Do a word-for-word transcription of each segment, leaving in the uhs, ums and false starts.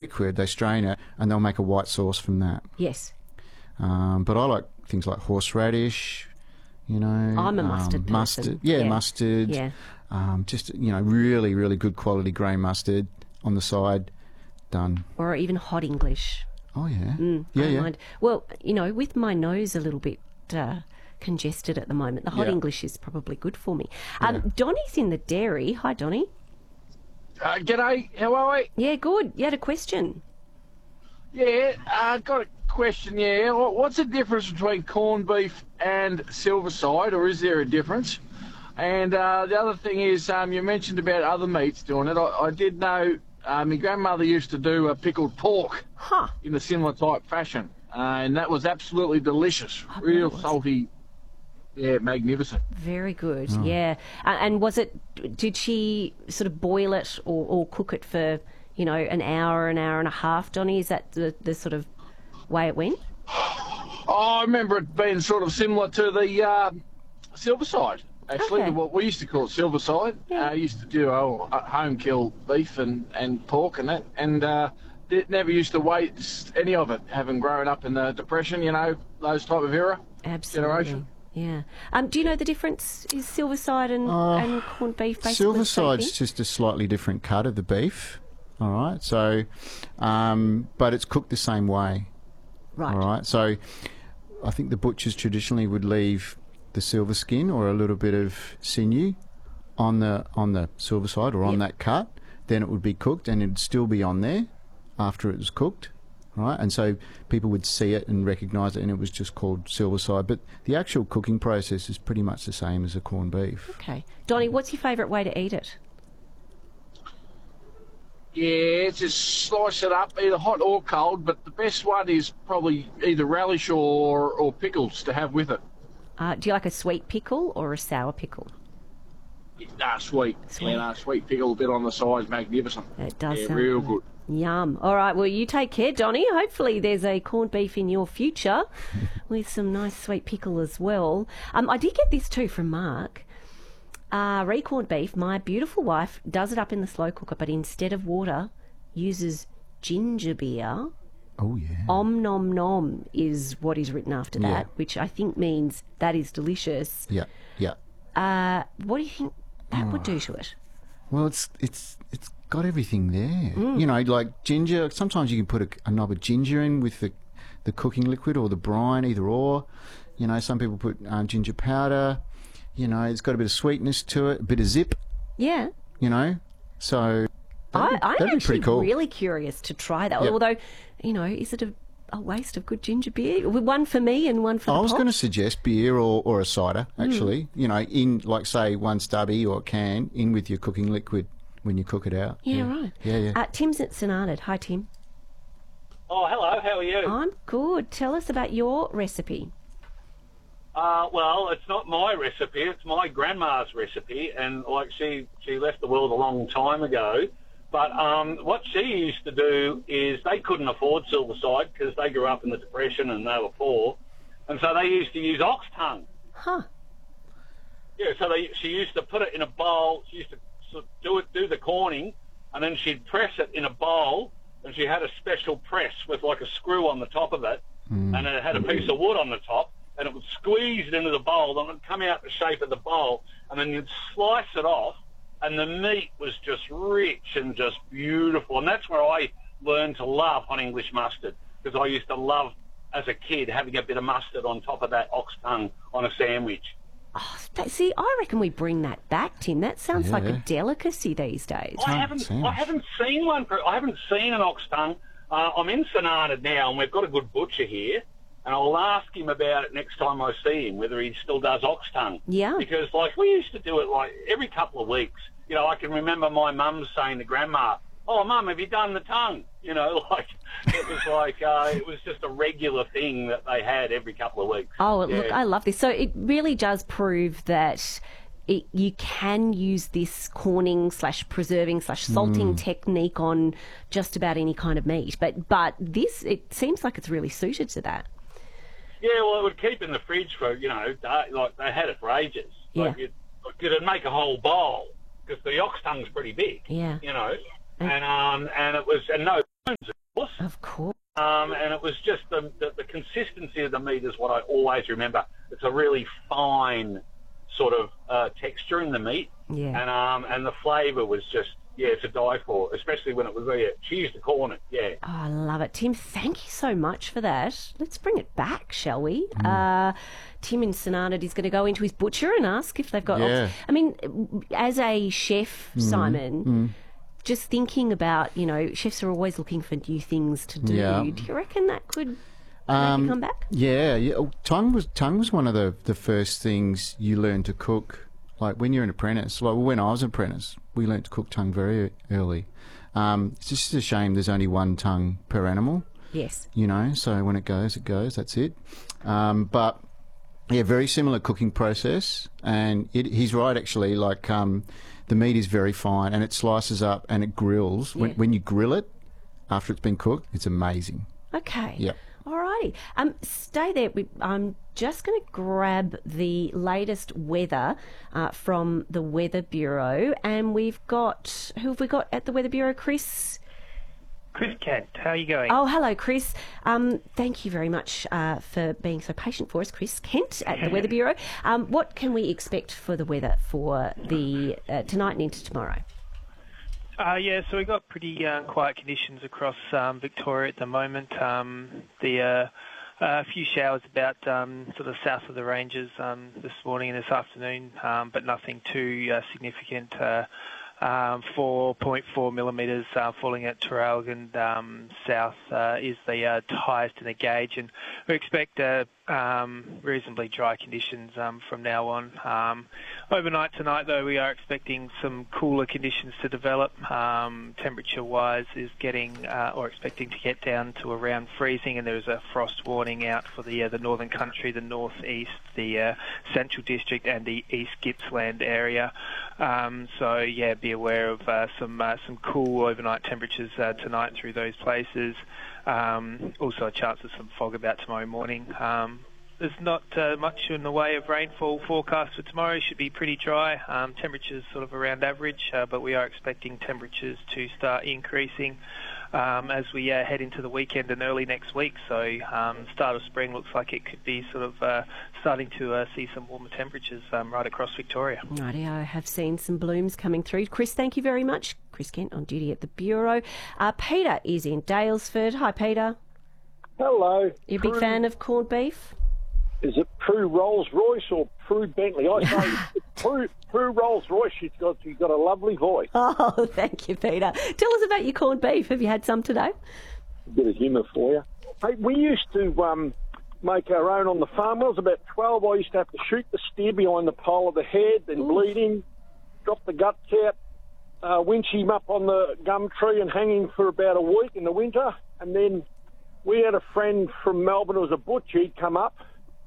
liquid, they strain it, and they'll make a white sauce from that. Yes. Um, but I like things like horseradish, you know. I'm a mustard um, person. Mustard, yeah, Yeah. mustard. Yeah. Um, just, you know, really, really good quality grain mustard on the side. Done. Or even hot English. Oh, yeah. Mm, yeah, I don't yeah. mind. Well, you know, with my nose a little bit uh, congested at the moment, the hot Yeah. English is probably good for me. Um, Yeah. Donnie's in the dairy. Hi, Donnie. Uh, g'day, how are we? Yeah, good. You had a question. Yeah, I uh, got a question, yeah. Wha- What's the difference between corned beef and silverside, or is there a difference? And uh, the other thing is, um, you mentioned about other meats doing it. I, I did know uh, my grandmother used to do a pickled pork Huh. in a similar type fashion, uh, and that was absolutely delicious. I bet Real it was. salty, yeah, magnificent. Very good, Oh. yeah. Uh, and was it, did she sort of boil it or, or cook it for, you know, an hour, an hour and a half, Donnie? Is that the, the sort of way it went? Oh, I remember it being sort of similar to the uh, silverside. Actually, Okay. what we used to call it silverside. Yeah. Uh, used to do oh, uh, home kill beef and, and pork and that, and uh, it never used to waste any of it. Having grown up in the Depression, you know, those type of era. Absolutely. Generation. Yeah. Um, do you know the difference? Is silverside and, Uh, and corned beef basically the same Silverside's thing? just a slightly different cut of the beef. All right. So, um, but it's cooked the same way. Right. All right. So, I think the butchers traditionally would leave the silver skin or a little bit of sinew on the on the silver side or on Yep. that cut. Then it would be cooked, and it'd still be on there after it was cooked. Right, and so people would see it and recognise it, and it was just called silverside. But the actual cooking process is pretty much the same as a corned beef. Okay. Donnie, what's your favourite way to eat it? Yeah, just slice it up, either hot or cold. But the best one is probably either relish or or pickles to have with it. Uh, do you like a sweet pickle or a sour pickle? Nah, sweet. Sweet. Yeah, nah, sweet pickle, a bit on the sides, magnificent. It does Yeah, sound real good. good. Yum. All right, well, you take care, Donnie. Hopefully there's a corned beef in your future with some nice sweet pickle as well. Um, I did get this too from Mark. Uh, re-corned beef, my beautiful wife does it up in the slow cooker, but instead of water, uses ginger beer. Oh yeah. Om nom nom is what is written after that, Yeah. which I think means that is delicious. Yeah, yeah. Uh, what do you think that would Oh. do to it? Well, it's it's it's got everything there. Mm. You know, like ginger. Sometimes you can put a, a knob of ginger in with the the cooking liquid or the brine, either or. You know, some people put um, ginger powder. You know, it's got a bit of sweetness to it, a bit of zip. Yeah. You know, so I, that'd, I'm that'd be actually pretty cool. really curious to try that. Yep. Although, you know, is it a, a waste of good ginger beer? One for me and one for the I was pot? going to suggest beer or, or a cider, Mm. actually. You know, in, like, say, one stubby or a can, in with your cooking liquid when you cook it out. Yeah, right. Yeah, yeah. Uh, Tim's at St Arnaud. Hi, Tim. Oh, hello. How are you? I'm good. Tell us about your recipe. Uh, well, it's not my recipe. It's my grandma's recipe, and like she she left the world a long time ago. But um, what she used to do is they couldn't afford silverside because they grew up in the Depression and they were poor, and so they used to use ox tongue. Huh. Yeah, so they, she used to put it in a bowl. She used to sort of do it, do the corning, and then she'd press it in a bowl. And she had a special press with like a screw on the top of it, Mm. and it had a piece of wood on the top, and it would squeeze it into the bowl, and it would come out the shape of the bowl, and then you'd slice it off, and the meat was just rich and just beautiful. And that's where I learned to love hot English mustard, because I used to love, as a kid, having a bit of mustard on top of that ox tongue on a sandwich. Oh, that- see, I reckon we bring that back, Tim. That sounds like a Yeah. delicacy these days. I Tongue haven't, sandwich. I haven't seen one. For, I haven't seen an ox tongue. Uh, I'm in St Arnaud now, and we've got a good butcher here, and I'll ask him about it next time I see him, whether he still does ox tongue. Yeah. Because, like, we used to do it, like, every couple of weeks. You know, I can remember my mum saying to Grandma, "Oh, Mum, have you done the tongue?" You know, like, it was like, uh, it was just a regular thing that they had every couple of weeks. Oh, look, Yeah. I love this. So it really does prove that it, you can use this corning slash preserving slash salting technique on just about any kind of meat. But but this, it seems like it's really suited to that. Yeah, well, it would keep in the fridge for, you know, da- like, they had it for ages. Like, Yeah. it, it'd make a whole bowl, because the ox tongue's pretty big. Yeah. You know, and um, and it was, and no bones Um, and it was just the, the, the consistency of the meat is what I always remember. It's a really fine sort of uh, texture in the meat. Yeah. And um, and the flavour was just, yeah, to die for, especially when it was there. Cheese to corn it, yeah. Oh, I love it. Tim, thank you so much for that. Let's bring it back, shall we? Mm. Uh, Tim in St Arnaud is going to go into his butcher and ask if they've got... Yeah. Op- I mean, as a chef, mm. Simon... Mm. Just thinking about, you know, chefs are always looking for new things to do. Yeah. Do you reckon that could um, maybe come back? Yeah, yeah. Oh, tongue was tongue was one of the, the first things you learn to cook. Like when you're an apprentice. Like when I was an apprentice, we learned to cook tongue very early. Um, it's just a shame there's only one tongue per animal. Yes. You know, so when it goes, it goes. That's it. Um, but yeah, very similar cooking process, and it, he's right actually. Like. Um, The meat is very fine, and it slices up and it grills. Yeah. When, when you grill it after it's been cooked, it's amazing. Okay. Yeah. All righty. Um, stay there. We, I'm just going to grab the latest weather uh, from the Weather Bureau, and we've got who have we got at the Weather Bureau, Chris? Chris Kent, how are you going? Oh, hello, Chris. Um, thank you very much uh, for being so patient for us, Chris Kent at the Weather Bureau. Um, what can we expect for the weather for the uh, tonight and into tomorrow? Uh, yeah, so we've got pretty uh, quiet conditions across um, Victoria at the moment. Um, the uh, a few showers about um, sort of south of the ranges um, this morning and this afternoon, um, but nothing too uh, significant. Uh, Um, four point four millimetres uh, falling at Traralgon um, south uh, is the uh, highest in the gauge, and we expect uh, um, reasonably dry conditions um, from now on. Um, overnight tonight, though, we are expecting some cooler conditions to develop. Um, temperature-wise, is getting uh, or expecting to get down to around freezing, and there is a frost warning out for the uh, the northern country, the northeast, the uh, central district, and the East Gippsland area. Um, so yeah, be aware of uh, some uh, some cool overnight temperatures uh, tonight through those places. Um, also a chance of some fog about tomorrow morning. Um, there's not uh, much in the way of rainfall forecast for tomorrow. Should be pretty dry. Um, temperatures sort of around average, uh, but we are expecting temperatures to start increasing um, as we uh, head into the weekend and early next week. So um, start of spring looks like it could be sort of uh, starting to uh, see some warmer temperatures um, right across Victoria. Righty, I have seen some blooms coming through. Chris, thank you very much. Chris Kent on duty at the Bureau. Uh, Peter is in Daylesford. Hi, Peter. Hello. You a big Prue, fan of corned beef? Is it Prue Rolls-Royce or Prue Bentley? I say it's Prue, Prue Rolls-Royce. She's got, she's got a lovely voice. Oh, thank you, Peter. Tell us about your corned beef. Have you had some today? A bit of humour for you. Hey, we used to um, make our own on the farm. When I was about twelve, I used to have to shoot the steer behind the pole of the head, then Ooh. bleed him, drop the guts out, uh, winch him up on the gum tree and hang him for about a week in the winter. And then we had a friend from Melbourne who was a butcher. He'd come up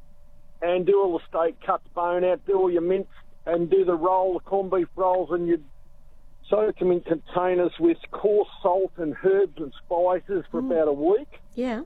and do all the steak, cut the bone out, do all your mince, and do the roll, the corned beef rolls, and you'd soak them in containers with coarse salt and herbs and spices for mm. about a week. Yeah.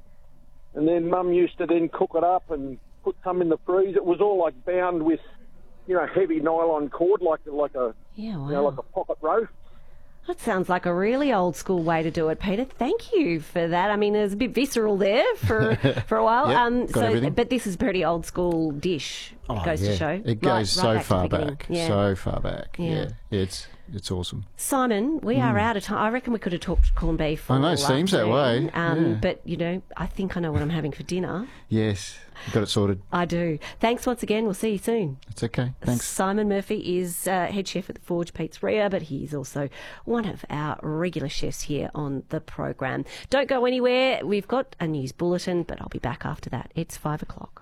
And then Mum used to then cook it up and put some in the freezer. It was all like bound with, you know, heavy nylon cord, like like a yeah, wow. you know, like a pocket roast. That sounds like a really old school way to do it, Peter. Thank you for that. I mean, it was a bit visceral there for for a while. Yep, um, got so, everything. But this is a pretty old school dish. Oh, it goes yeah. to show. It goes right, so right back far to the beginning. back, Yeah. so far back. Yeah. Yeah, it's it's awesome. Simon, we are out of time. I reckon we could have talked corned beef. I know, all it seems that afternoon. way. Um, Yeah. But, you know, I think I know what I'm having for dinner. Yes, got it sorted. I do. Thanks once again. We'll see you soon. It's okay. Thanks. Simon Murphy is uh, head chef at the Forge Pizzeria, but he's also one of our regular chefs here on the program. Don't go anywhere. We've got a news bulletin, but I'll be back after that. It's five o'clock.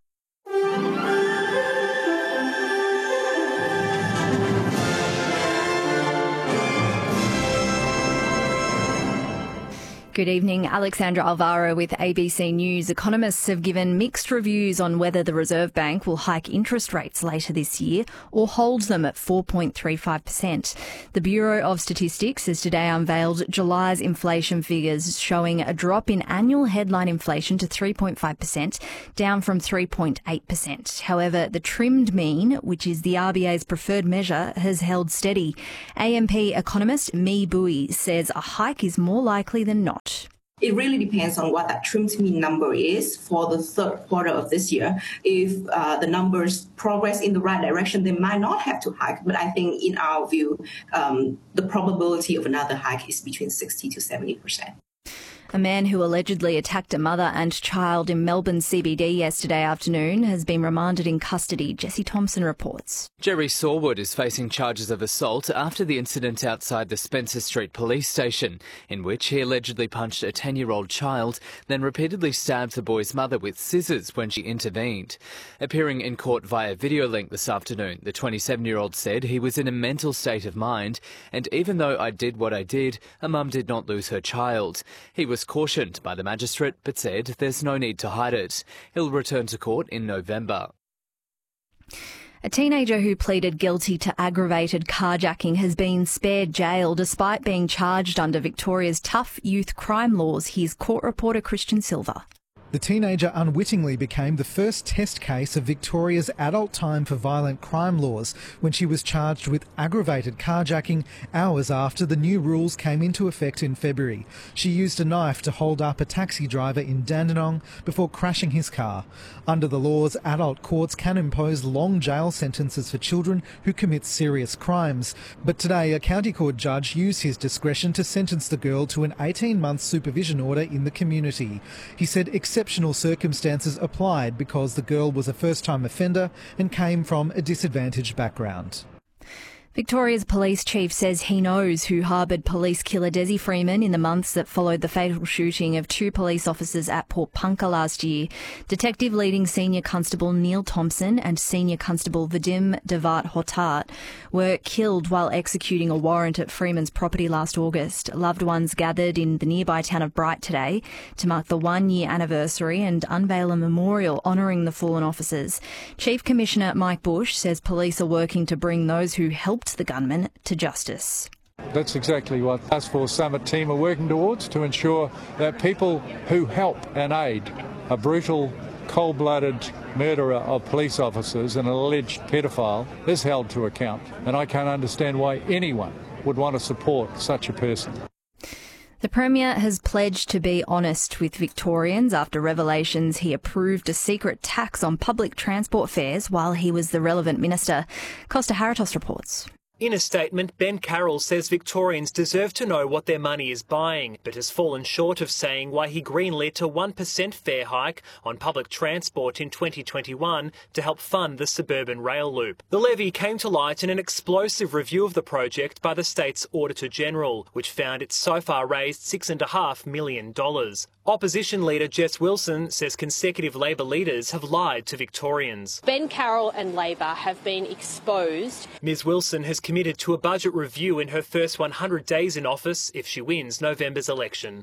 Good evening. Alexandra Alvaro with A B C News. Economists have given mixed reviews on whether the Reserve Bank will hike interest rates later this year or hold them at four point three five percent. The Bureau of Statistics has today unveiled July's inflation figures, showing a drop in annual headline inflation to three point five percent, down from three point eight percent. However, the trimmed mean, which is the R B A's preferred measure, has held steady. A M P economist Mi Bui says a hike is more likely than not. It really depends on what that trim to mean number is for the third quarter of this year. If uh, the numbers progress in the right direction, they might not have to hike. But I think in our view, um, the probability of another hike is between sixty to seventy percent. A man who allegedly attacked a mother and child in Melbourne C B D yesterday afternoon has been remanded in custody. Jesse Thompson reports. Jerry Sawwood is facing charges of assault after the incident outside the Spencer Street police station, in which he allegedly punched a ten-year-old child, then repeatedly stabbed the boy's mother with scissors when she intervened. Appearing in court via video link this afternoon, the twenty-seven-year-old said he was in a mental state of mind, and even though I did what I did, a mum did not lose her child. He was cautioned by the magistrate but said there's no need to hide it. He'll return to court in November. A teenager who pleaded guilty to aggravated carjacking has been spared jail despite being charged under Victoria's tough youth crime laws. Here's court reporter Christian Silva. The teenager unwittingly became the first test case of Victoria's adult time for violent crime laws when she was charged with aggravated carjacking hours after the new rules came into effect in February. She used a knife to hold up a taxi driver in Dandenong before crashing his car. Under the laws, adult courts can impose long jail sentences for children who commit serious crimes. But today, a county court judge used his discretion to sentence the girl to an eighteen-month supervision order in the community. He said exceptional circumstances applied because the girl was a first-time offender and came from a disadvantaged background. Victoria's police chief says he knows who harboured police killer Desi Freeman in the months that followed the fatal shooting of two police officers at Port Punkah last year. Detective leading Senior Constable Neil Thompson and Senior Constable Vadim Devat Hotat were killed while executing a warrant at Freeman's property last August. Loved ones gathered in the nearby town of Bright today to mark the one-year anniversary and unveil a memorial honouring the fallen officers. Chief Commissioner Mike Bush says police are working to bring those who helped the gunman to justice. That's exactly what Task Force Summit team are working towards, to ensure that people who help and aid a brutal, cold-blooded murderer of police officers and an alleged pedophile is held to account. And I can't understand why anyone would want to support such a person. The Premier has pledged to be honest with Victorians after revelations he approved a secret tax on public transport fares while he was the relevant minister. Costa Haratos reports. In a statement, Ben Carroll says Victorians deserve to know what their money is buying, but has fallen short of saying why he greenlit a one percent fare hike on public transport in twenty twenty-one to help fund the suburban rail loop. The levy came to light in an explosive review of the project by the state's Auditor-General, which found it so far raised six point five million dollars. Opposition leader Jess Wilson says consecutive Labor leaders have lied to Victorians. Ben Carroll and Labor have been exposed. Ms Wilson has committed to a budget review in her first one hundred days in office if she wins November's election.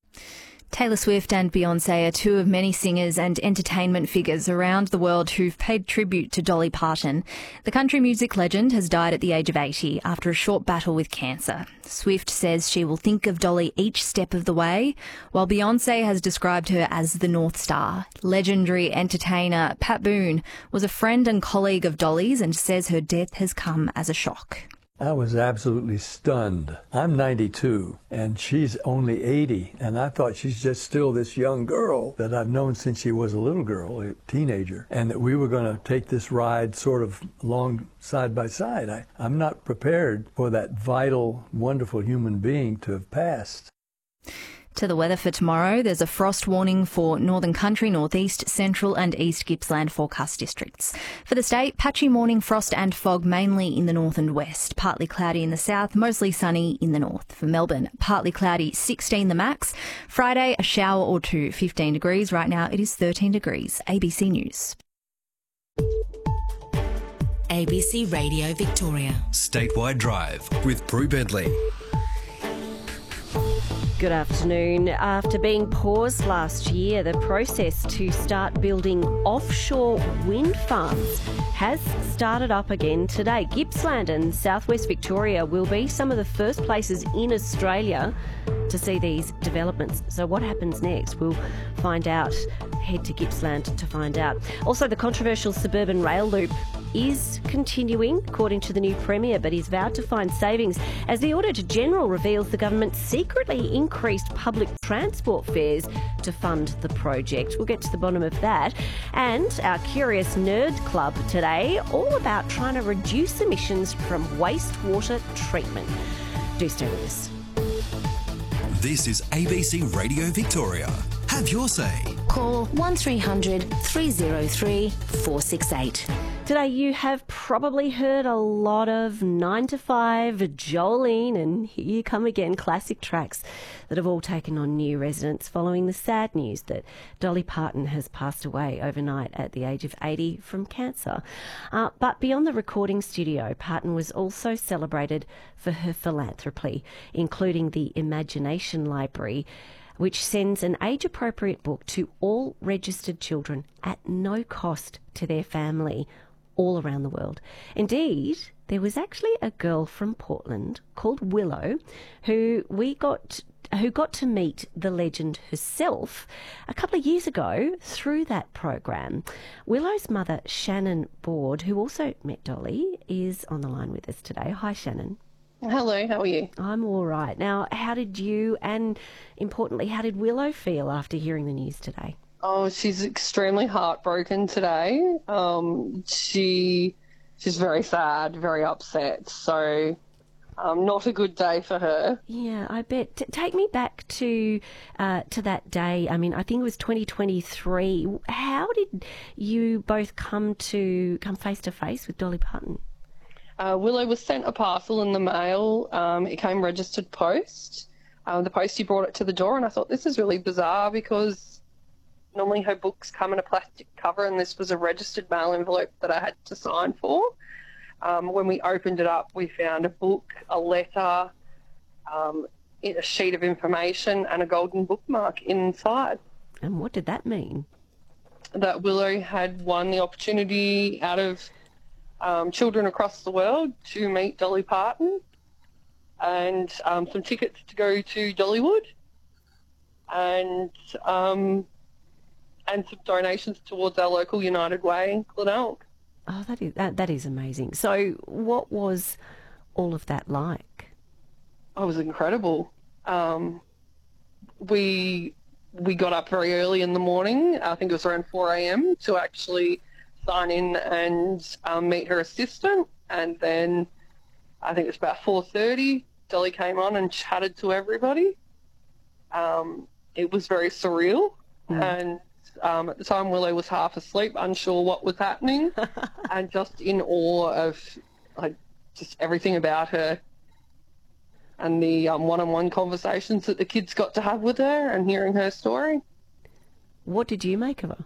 Taylor Swift and Beyoncé are two of many singers and entertainment figures around the world who've paid tribute to Dolly Parton. The country music legend has died at the age of eighty after a short battle with cancer. Swift says she will think of Dolly each step of the way, while Beyoncé has described her as the North Star. Legendary entertainer Pat Boone was a friend and colleague of Dolly's and says her death has come as a shock. I was absolutely stunned. I'm ninety-two, and she's only eighty, and I thought she's just still this young girl that I've known since she was a little girl, a teenager, and that we were going to take this ride sort of along side by side. I, I'm not prepared for that vital, wonderful human being to have passed. To the weather for tomorrow, there's a frost warning for Northern Country, Northeast, Central and East Gippsland forecast districts. For the state, patchy morning frost and fog mainly in the north and west. Partly cloudy in the south, mostly sunny in the north. For Melbourne, partly cloudy, sixteen the max. Friday, a shower or two, fifteen degrees. Right now it is thirteen degrees. A B C News. A B C Radio Victoria. Statewide Drive with Prue Bentley. Good afternoon. After being paused last year, the process to start building offshore wind farms has started up again today. Gippsland and southwest Victoria will be some of the first places in Australia to see these developments. So what happens next? We'll find out. Head to Gippsland to find out. Also, the controversial suburban rail loop is continuing, according to the new Premier, but he's vowed to find savings as the Auditor-General reveals the government secretly increased public transport fares to fund the project. We'll get to the bottom of that. And our Curious Nerd Club today, all about trying to reduce emissions from wastewater treatment. Do stay with us. This is A B C Radio Victoria. Have your say. Call one three hundred three oh three four six eight. Today you have probably heard a lot of nine to five, Jolene and Here You Come Again classic tracks that have all taken on new resonance following the sad news that Dolly Parton has passed away overnight at the age of eighty from cancer. Uh, but beyond the recording studio, Parton was also celebrated for her philanthropy, including the Imagination Library, which sends an age-appropriate book to all registered children at no cost to their family all around the world. Indeed, there was actually a girl from Portland called Willow who we got who got to meet the legend herself a couple of years ago through that program. Willow's mother, Shannon Board, who also met Dolly, is on the line with us today. Hi, Shannon. Hello, how are you? I'm all right. Now, how did you, and importantly, how did Willow feel after hearing the news today? Oh, she's extremely heartbroken today. Um, she she's very sad, very upset. So, um, not a good day for her. Yeah, I bet. T- take me back to uh, to that day. I mean, I think it was twenty twenty-three. How did you both come to come face to face with Dolly Parton? Uh, Willow was sent a parcel in the mail. Um, it came registered post. Uh, the postie brought it to the door, and I thought, this is really bizarre because normally her books come in a plastic cover, and this was a registered mail envelope that I had to sign for. Um, when we opened it up, we found a book, a letter, um, a sheet of information, and a golden bookmark inside. And what did that mean? That Willow had won the opportunity out of Um, children across the world to meet Dolly Parton, and um, some tickets to go to Dollywood, and um, and some donations towards our local United Way in Glenelg. Oh, that is that, that is amazing. So, what was all of that like? Oh, it was incredible. Um, we we got up very early in the morning. I think it was around four a.m. to actually sign in and um, meet her assistant, and then I think it was about four thirty, Dolly came on and chatted to everybody. Um, it was very surreal, mm. and um, at the time Willow was half asleep, unsure what was happening, and just in awe of like just everything about her, and the um, one-on-one conversations that the kids got to have with her and hearing her story. What did you make of her?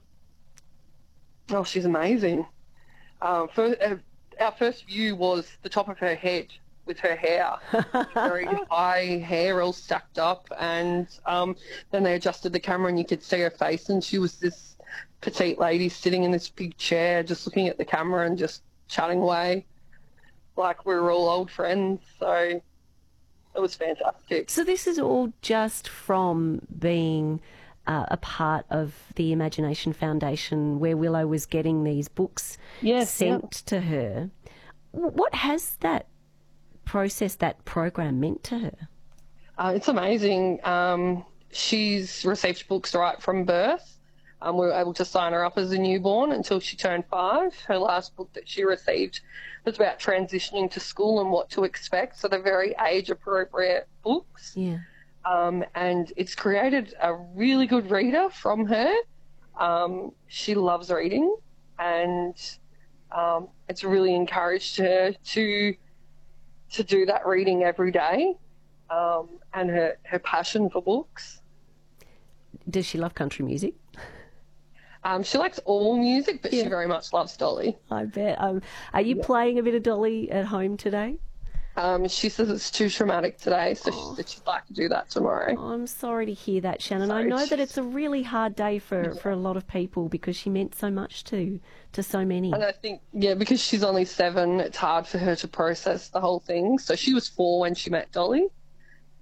Oh, she's amazing. Um, for, uh, our first view was the top of her head with her hair, very high hair all stacked up, and um, then they adjusted the camera and you could see her face, and she was this petite lady sitting in this big chair just looking at the camera and just chatting away like we were all old friends. So it was fantastic. So this is all just from being Uh, a part of the Imagination Foundation, where Willow was getting these books yes, sent yep. to her. What has that process, that program meant to her? Uh, it's amazing. Um, she's received books right from birth. Um, we were able to sign her up as a newborn until she turned five. Her last book that she received was about transitioning to school and what to expect, so they're very age-appropriate books. Yeah. Um, and it's created a really good reader from her. Um, she loves reading, and um, it's really encouraged her to to do that reading every day, um, and her, her passion for books. Does she love country music? Um, she likes all music, but yeah. she very much loves Dolly. I bet. Um, are you yeah. playing a bit of Dolly at home today? Um, she says it's too traumatic today, so oh. she said she'd like to do that tomorrow. Oh, I'm sorry to hear that, Shannon. Sorry, I know she's... that it's a really hard day for, yeah. for a lot of people because she meant so much to to so many. And I think, yeah, because she's only seven, it's hard for her to process the whole thing. So she was four when she met Dolly,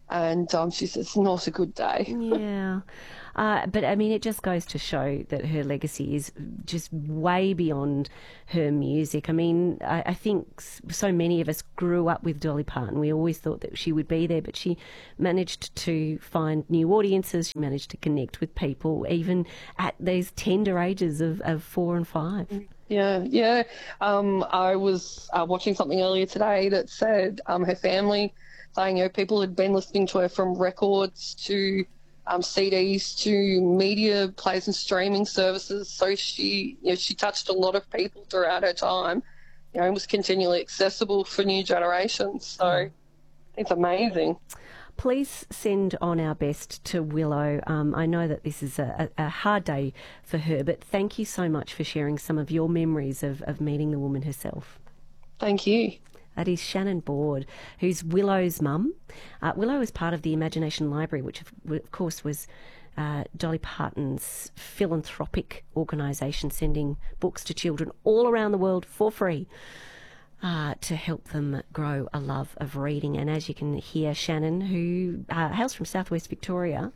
and um, she says it's not a good day. Yeah. Uh, but, I mean, it just goes to show that her legacy is just way beyond her music. I mean, I, I think so many of us grew up with Dolly Parton. We always thought that she would be there, but she managed to find new audiences. She managed to connect with people, even at these tender ages of, of four and five. Yeah, yeah. Um, I was uh, watching something earlier today that said um, her family saying, you know, people had been listening to her from records to Um, C Ds to media plays and streaming services. So she, you know, she touched a lot of people throughout her time, you know, and was continually accessible for new generations. So it's amazing. Please send on our best to Willow. Um, I know that this is a, a hard day for her, but thank you so much for sharing some of your memories of, of meeting the woman herself. Thank you. That is Shannon Board, who's Willow's mum. Uh, Willow is part of the Imagination Library, which of, of course was uh, Dolly Parton's philanthropic organisation, sending books to children all around the world for free uh, to help them grow a love of reading. And as you can hear, Shannon, who uh, hails from southwest Victoria,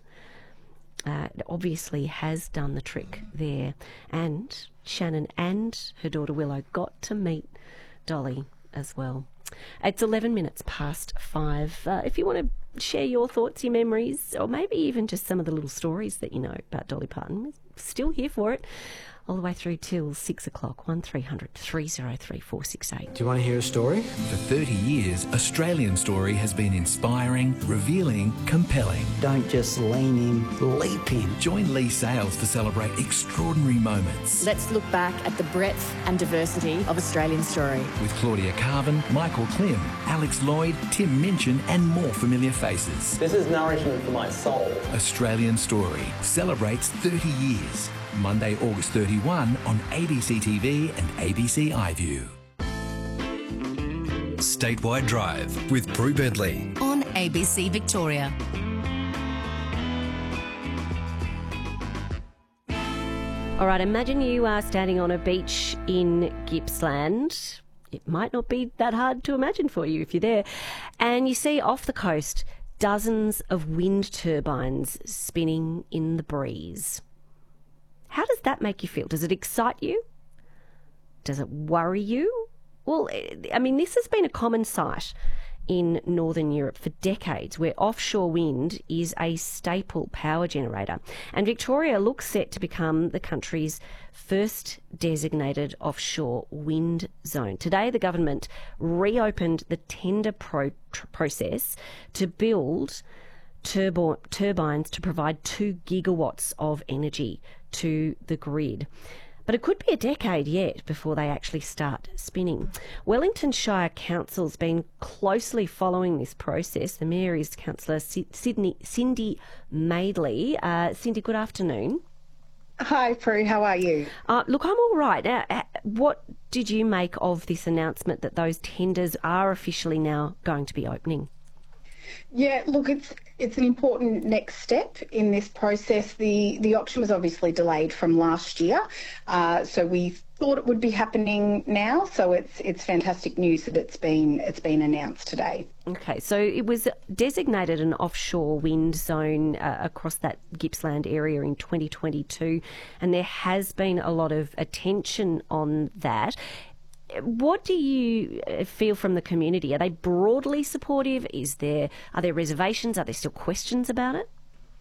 uh, obviously has done the trick there. And Shannon and her daughter Willow got to meet Dolly as well. It's eleven minutes past five. Uh, if you want to share your thoughts, your memories, or maybe even just some of the little stories that you know about Dolly Parton, we're still here for it. All the way through till six o'clock. one three hundred three oh three four six eight. Do you want to hear a story? For thirty years, Australian Story has been inspiring, revealing, compelling. Don't just lean in, leap in. Join Lee Sales to celebrate extraordinary moments. Let's look back at the breadth and diversity of Australian Story. With Claudia Carvin, Michael Klim, Alex Lloyd, Tim Minchin and more familiar faces. This is nourishment for my soul. Australian Story celebrates thirty years. Monday, August thirty-first on A B C T V and A B C iView. Statewide Drive with Prue Bedley on A B C Victoria. All right, imagine you are standing on a beach in Gippsland. It might not be that hard to imagine for you if you're there. And you see off the coast dozens of wind turbines spinning in the breeze. How does that make you feel? Does it excite you? Does it worry you? Well, I mean, this has been a common sight in Northern Europe for decades, where offshore wind is a staple power generator. And Victoria looks set to become the country's first designated offshore wind zone. Today, the government reopened the tender pro- tr- process to build turbo- turbines to provide two gigawatts of energy to the grid. But it could be a decade yet before they actually start spinning. Wellington Shire Council's been closely following this process. The Mayor is Councillor Sydney, Cindy Madeley. Uh, Cindy, good afternoon. Hi, Prue. How are you? Uh, look, I'm all right. Now, what did you make of this announcement that those tenders are officially now going to be opening? Yeah, look, it's it's an important next step in this process. The the auction was obviously delayed from last year, uh, so we thought it would be happening now. So it's it's fantastic news that it's been it's been announced today. Okay, so it was designated an offshore wind zone uh, across that Gippsland area in twenty twenty-two, and there has been a lot of attention on that. What do you feel from the community? Are they broadly supportive? Is there are there reservations? Are there still questions about it?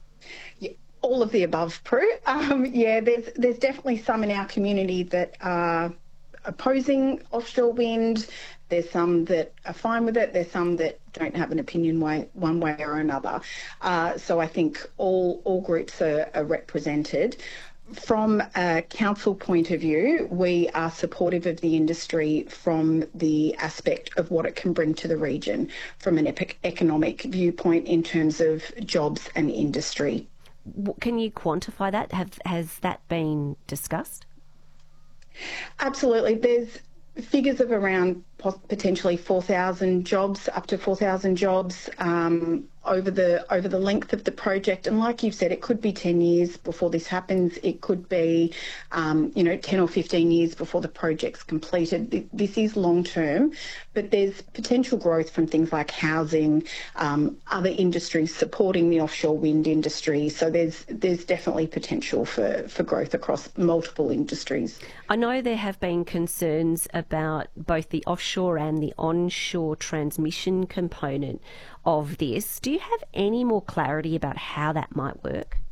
Yeah, all of the above, Prue. Um, yeah, there's there's definitely some in our community that are opposing offshore wind. There's some that are fine with it. There's some that don't have an opinion way, one way or another. Uh, so I think all all groups are, are represented. From a council point of view, we are supportive of the industry from the aspect of what it can bring to the region from an epic economic viewpoint in terms of jobs and industry. Can you quantify that? Have, has that been discussed? Absolutely. There's figures of around potentially four thousand jobs, up to four thousand jobs um, over the over the length of the project. And like you've said, it could be ten years before this happens. It could be, um, you know, ten or fifteen years before the project's completed. This is long term, but there's potential growth from things like housing, um, other industries supporting the offshore wind industry. So there's there's definitely potential for, for growth across multiple industries. I know there have been concerns about both the offshore and the onshore transmission component of this. Do you have any more clarity about how that might work?